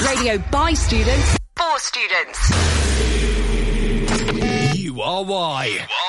Radio by students, for students. You are why.